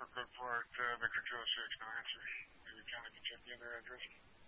Good Port, Victor 206, no answer. Maybe County can check the other address.